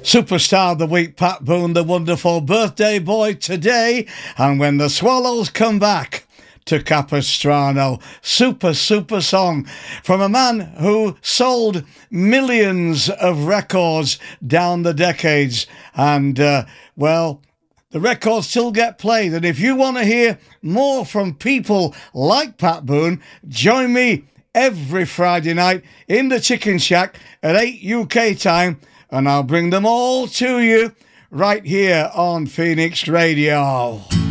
Superstar of the week, Pat Boone, the wonderful birthday boy today. And when the Swallows come back to Capistrano, super song from a man who sold millions of records down the decades. And, well, the records still get played. And if you want to hear more from people like Pat Boone, join me every Friday night in the Chicken Shack at 8 UK time, and I'll bring them all to you right here on Phoenix Radio.